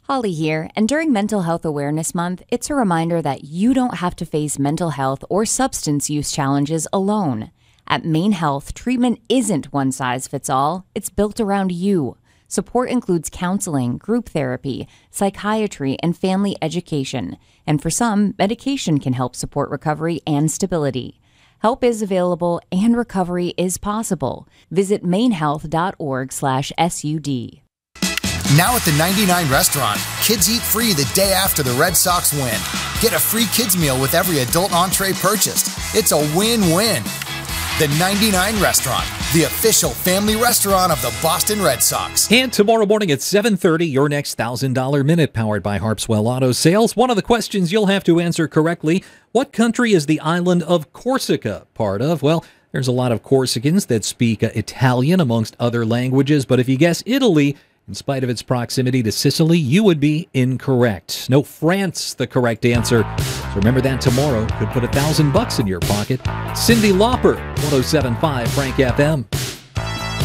Holly here, and during Mental Health Awareness Month, it's a reminder that you don't have to face mental health or substance use challenges alone. At Maine Health, treatment isn't one size fits all, it's built around you. Support includes counseling, group therapy, psychiatry, and family education. And for some, medication can help support recovery and stability. Help is available and recovery is possible. Visit mainehealth.org/SUD. Now at the 99 Restaurant, kids eat free the day after the Red Sox win. Get a free kids meal with every adult entree purchased. It's a win-win. The 99 Restaurant, the official family restaurant of the Boston Red Sox. And tomorrow morning at 7:30, your next $1,000 Minute powered by Harpswell Auto Sales. One of the questions you'll have to answer correctly: what country is the island of Corsica part of? Well, there's a lot of Corsicans that speak Italian amongst other languages, but if you guess Italy, in spite of its proximity to Sicily, you would be incorrect. No, France, the correct answer. So remember that tomorrow could put $1,000 in your pocket. Cyndi Lauper, 107.5 Frank FM.